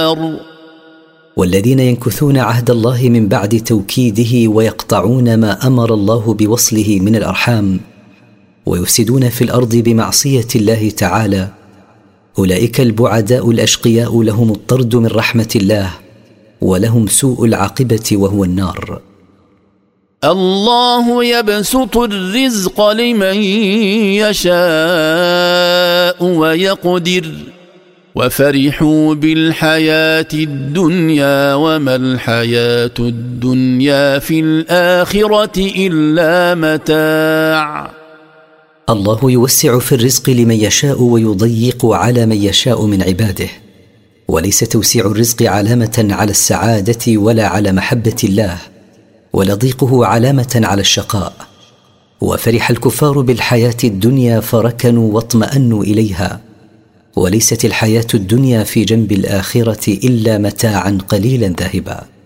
والذين ينكثون عهد الله من بعد توكيده ويقطعون ما أمر الله بوصله من الأرحام ويفسدون في الأرض بمعصية الله تعالى، أولئك البعداء الأشقياء لهم الطرد من رحمة الله ولهم سوء العاقبة وهو النار. الله يبسط الرزق لمن يشاء ويقدر وفرحوا بالحياة الدنيا وما الحياة الدنيا في الآخرة إلا متاع. الله يوسع في الرزق لمن يشاء ويضيق على من يشاء من عباده، وليس توسيع الرزق علامة على السعادة ولا على محبة الله، ولا ضيقه علامة على الشقاء. وفرح الكفار بالحياة الدنيا فركنوا واطمأنوا إليها، وليست الحياة الدنيا في جنب الآخرة إلا متاعا قليلا ذاهبا.